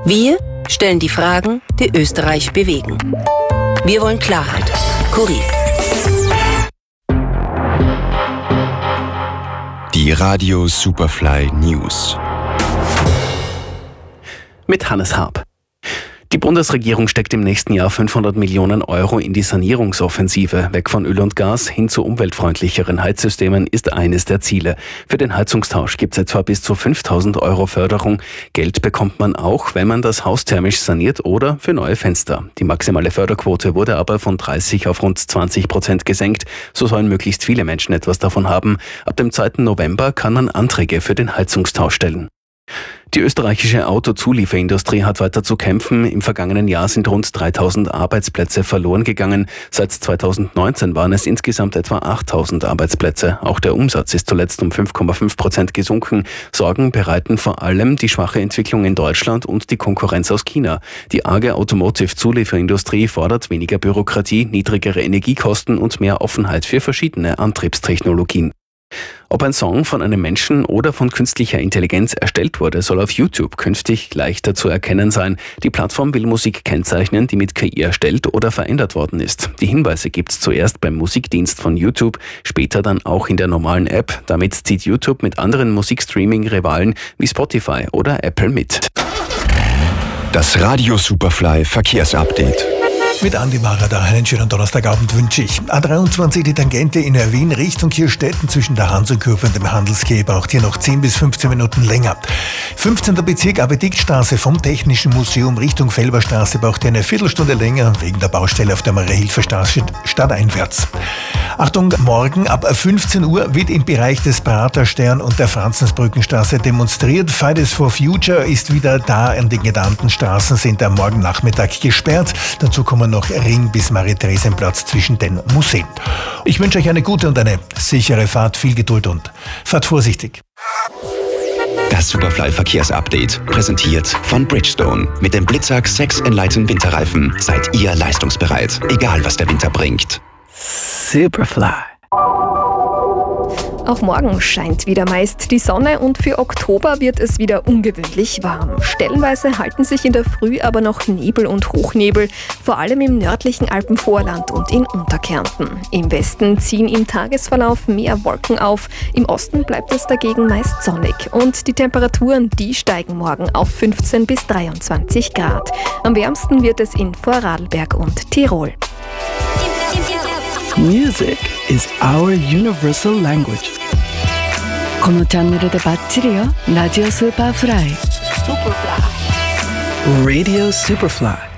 Wir stellen die Fragen, die Österreich bewegen. Wir wollen Klarheit. Kurier. Die Radio Superfly News. Mit Hannes Harp. Die Bundesregierung steckt im nächsten Jahr 500 Millionen Euro in die Sanierungsoffensive. Weg von Öl und Gas hin zu umweltfreundlicheren Heizsystemen ist eines der Ziele. Für den Heizungstausch gibt es etwa bis zu 5.000 Euro Förderung. Geld bekommt man auch, wenn man das Haus thermisch saniert oder für neue Fenster. Die maximale Förderquote wurde aber von 30 auf rund 20% gesenkt. So sollen möglichst viele Menschen etwas davon haben. Ab dem 2. November kann man Anträge für den Heizungstausch stellen. Die österreichische Autozulieferindustrie hat weiter zu kämpfen. Im vergangenen Jahr sind rund 3.000 Arbeitsplätze verloren gegangen. Seit 2019 waren es insgesamt etwa 8.000 Arbeitsplätze. Auch der Umsatz ist zuletzt um 5,5% gesunken. Sorgen bereiten vor allem die schwache Entwicklung in Deutschland und die Konkurrenz aus China. Die arge Automotive-Zulieferindustrie fordert weniger Bürokratie, niedrigere Energiekosten und mehr Offenheit für verschiedene Antriebstechnologien. Ob ein Song von einem Menschen oder von künstlicher Intelligenz erstellt wurde, soll auf YouTube künftig leichter zu erkennen sein. Die Plattform will Musik kennzeichnen, die mit KI erstellt oder verändert worden ist. Die Hinweise gibt's zuerst beim Musikdienst von YouTube, später dann auch in der normalen App. Damit zieht YouTube mit anderen Musikstreaming-Rivalen wie Spotify oder Apple mit. Das Radio Superfly Verkehrsupdate. Mit Andi Marader einen schönen Donnerstagabend wünsche ich. A23 die Tangente in Wien Richtung Kirchstetten zwischen der Hansenkurve und dem Handelsquai braucht hier noch 10 bis 15 Minuten länger. 15. Bezirk Abediktstraße vom Technischen Museum Richtung Felberstraße braucht hier eine Viertelstunde länger wegen der Baustelle auf der Maria-Hilfer-Straße stadteinwärts. Achtung, morgen ab 15 Uhr wird im Bereich des Praterstern und der Franzensbrückenstraße demonstriert. Fridays for Future ist wieder da und die genannten Straßen sind am morgen Nachmittag gesperrt. Dazu kommen noch Ring bis Marie-Theresienplatz zwischen den Museen. Ich wünsche euch eine gute und eine sichere Fahrt, viel Geduld und fahrt vorsichtig. Das Superfly Verkehrsupdate, präsentiert von Bridgestone. Mit dem Blitzak 6 Enlighten Winterreifen seid ihr leistungsbereit, egal was der Winter bringt. Superfly. Auch morgen scheint wieder meist die Sonne und für Oktober wird es wieder ungewöhnlich warm. Stellenweise halten sich in der Früh aber noch Nebel und Hochnebel, vor allem im nördlichen Alpenvorland und in Unterkärnten. Im Westen ziehen im Tagesverlauf mehr Wolken auf, im Osten bleibt es dagegen meist sonnig. Und die Temperaturen, die steigen morgen auf 15 bis 23 Grad. Am wärmsten wird es in Vorarlberg und Tirol. Music is our universal language. このチャンネルでバッチリよ。ラジオスーパーフライ。Radio Superfly.